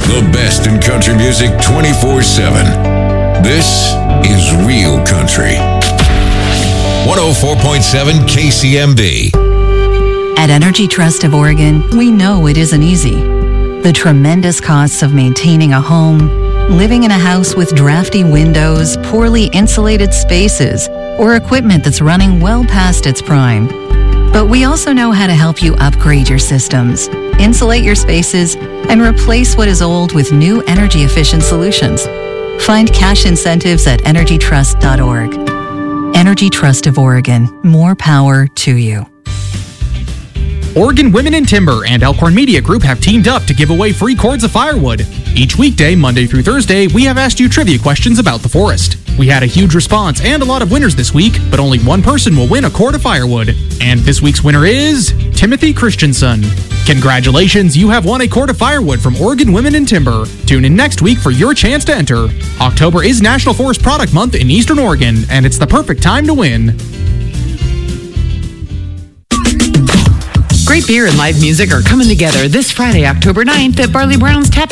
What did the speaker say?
The best in country music 24/7. This is Real Country. 104.7 KCMB. At Energy Trust of Oregon, we know it isn't easy. The tremendous costs of maintaining a home, living in a house with drafty windows, poorly insulated spaces, or equipment that's running well past its prime. But we also know how to help you upgrade your systems, insulate your spaces, and replace what is old with new energy-efficient solutions. Find cash incentives at energytrust.org. Energy Trust of Oregon. More power to you. Oregon Women in Timber and Elkhorn Media Group have teamed up to give away free cords of firewood. Each weekday, Monday through Thursday, we have asked you trivia questions about the forest. We had a huge response and a lot of winners this week, but only one person will win a cord of firewood. And this week's winner is Timothy Christensen. Congratulations, you have won a cord of firewood from Oregon Women in Timber. Tune in next week for your chance to enter. October is National Forest Product Month in Eastern Oregon, and it's the perfect time to win. Great beer and live music are coming together this Friday, October 9th at Barley Brown's Tap